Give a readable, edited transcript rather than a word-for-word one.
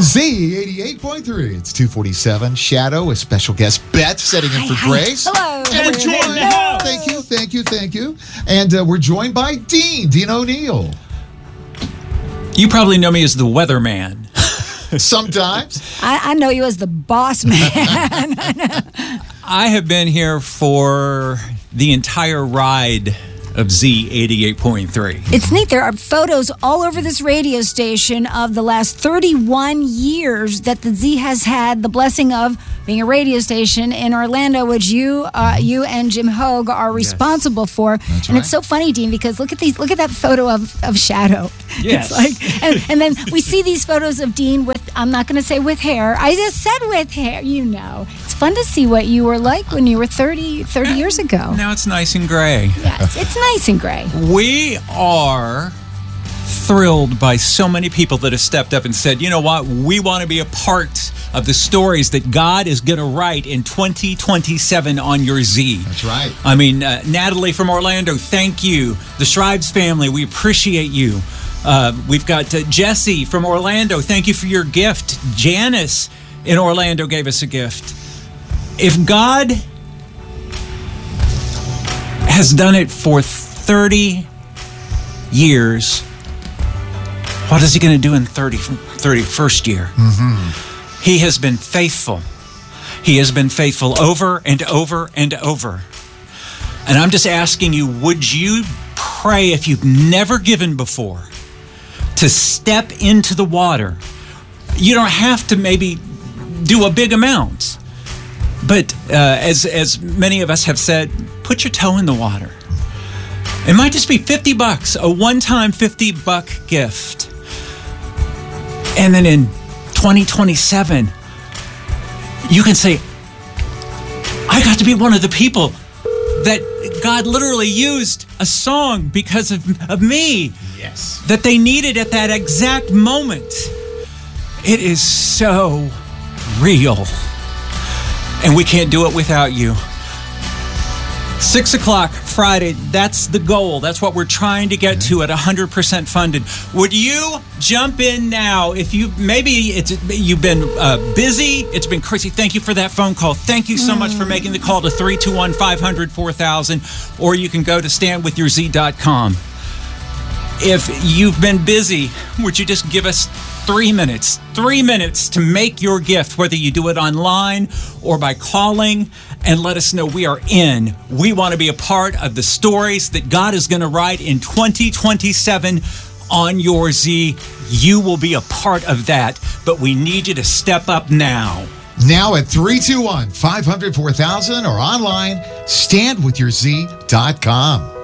Z88.3. It's 2:47. Shadow, a special guest, Beth, setting in for Grace. Hello. And we're joined. Thank you. And we're joined by Dean O'Neill. You probably know me as the weatherman. Sometimes. I know you as the boss man. I have been here for the entire ride of Z88.3. It's neat. There are photos all over this radio station of the last 31 years that the Z has had the blessing of being a radio station in Orlando, which you and Jim Hogue are responsible for. That's and right. It's so funny, Dean, because look at that photo of Shadow. Yes. It's like, and then we see these photos of Dean with, I'm not going to say with hair. I just said with hair, It's fun to see what you were like when you were 30 years ago. Now it's nice and gray. Yes, it's nice and gray. We are thrilled by so many people that have stepped up and said, you know what, we want to be a part of the stories that God is going to write in 2027 on your Z. That's right. I mean, Natalie from Orlando, thank you. The Shrives family, we appreciate you. We've got Jesse from Orlando. Thank you for your gift. Janice in Orlando gave us a gift. If God has done it for 30 years, what is he going to do in 31st year? Mm-hmm. He has been faithful. He has been faithful over and over and over. And I'm just asking you, would you pray, if you've never given before, to step into the water? You don't have to maybe do a big amount. But as many of us have said, put your toe in the water. It might just be $50, a one-time $50 gift. And then in 2027, you can say, I got to be one of the people that God literally used a song because of me. Yes. That they needed at that exact moment. It is so real. And we can't do it without you. 6 o'clock Friday, that's the goal. That's what we're trying to get to at 100% funded. Would you jump in now? If you've been busy, it's been crazy. Thank you for that phone call. Thank you so much for making the call to 321-500-4000, or you can go to standwithyourz.com. If you've been busy, would you just give us 3 minutes? 3 minutes to make your gift, whether you do it online or by calling, and let us know we are in. We want to be a part of the stories that God is going to write in 2027 on your Z. You will be a part of that, but we need you to step up now. Now at 321-500-4000 or online, standwithyourz.com.